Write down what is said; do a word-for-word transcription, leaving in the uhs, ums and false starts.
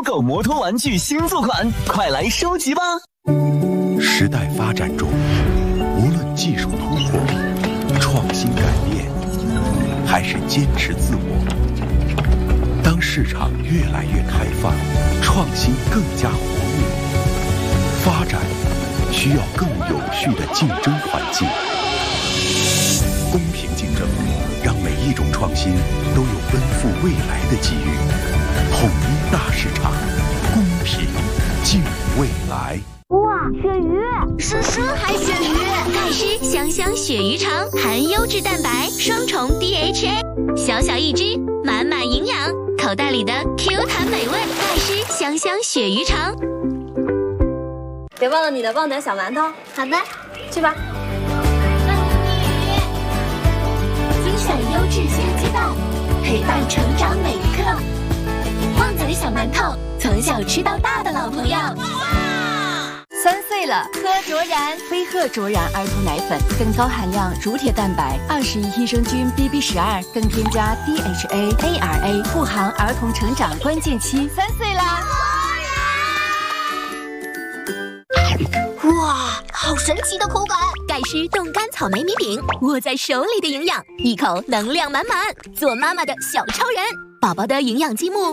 狗摩托玩具新作款，快来收集吧！ 时代发展中，无论技术突破、创新改变，还是坚持自我，当市场越来越开放，创新更加活跃，发展需要更有序的竞争环境。公平竞争，让每一种创新都有奔赴未来的机遇。统一大市场，公平竞未来。 哇，鳕鱼！是深海鳕鱼， 钙湿香香鳕鱼肠，含优质蛋白，双重 D H A， 小小一只，满满营养，口袋里的 Q 弹美味，钙湿香香鳕鱼肠。 别忘了你的旺仔小馒头。 好的， 去吧。 精选优质鲜鸡蛋，陪伴成长每一刻。旺仔小馒头，从小吃到大的老朋友。 三岁了，喝卓然飞鹤卓然儿童奶粉，更高含量乳铁蛋白，二十亿益生菌 B B 十二，更添加 D H A A R A， 护航儿童成长关键期。三岁啦！ 哇，好神奇的口感！ 钙湿冻干草莓米饼，握在手里的营养，一口能量满满，做妈妈的小超人，宝宝的营养积木